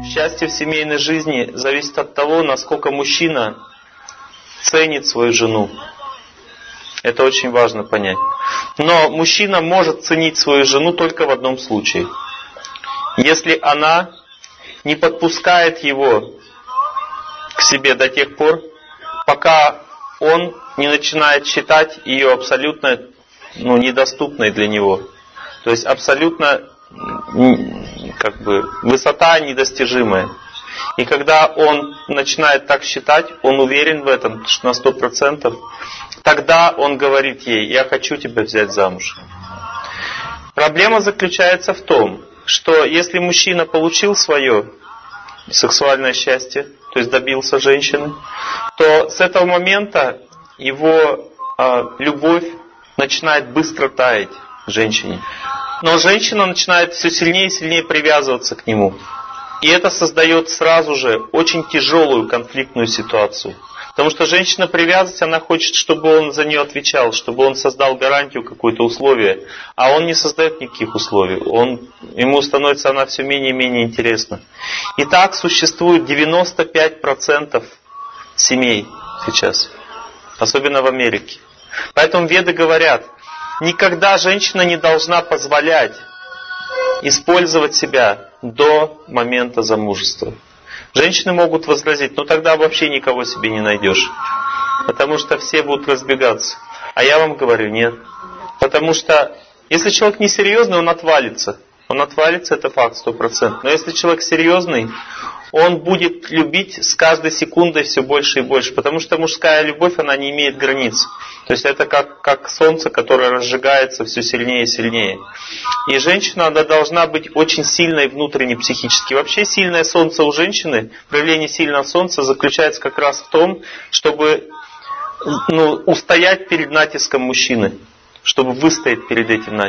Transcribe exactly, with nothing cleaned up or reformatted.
Счастье в семейной жизни зависит от того, насколько мужчина ценит свою жену. Это очень важно понять. Но мужчина может ценить свою жену только в одном случае. Если она не подпускает его к себе до тех пор, пока он не начинает считать ее абсолютно ну, недоступной для него. То есть абсолютно как бы, высота недостижимая. И когда он начинает так считать, он уверен в этом что на сто процентов, тогда он говорит ей: я хочу тебя взять замуж. Проблема заключается в том, что если мужчина получил свое сексуальное счастье, то есть добился женщины, то с этого момента его э, любовь начинает быстро таять к женщине. Но женщина начинает все сильнее и сильнее привязываться к нему. И это создает сразу же очень тяжелую конфликтную ситуацию. Потому что женщина привязывается, она хочет, чтобы он за нее отвечал, чтобы он создал гарантию, какое-то условие. А он не создает никаких условий. Он, ему становится она все менее и менее интересна. И так существует девяносто пять процентов семей сейчас. Особенно в Америке. Поэтому веды говорят, никогда женщина не должна позволять использовать себя до момента замужества. Женщины могут возразить: ну тогда вообще никого себе не найдешь. Потому что все будут разбегаться. А я вам говорю, нет. Потому что если человек несерьезный, он отвалится. Он отвалится, это факт, сто процентов. Но если человек серьезный, он будет любить с каждой секундой все больше и больше. Потому что мужская любовь, она не имеет границ. То есть это как, как солнце, которое разжигается все сильнее и сильнее. И женщина, она должна быть очень сильной внутренне психически. Вообще сильное солнце у женщины, проявление сильного солнца заключается как раз в том, чтобы ну, устоять перед натиском мужчины. Чтобы выстоять перед этим натиском.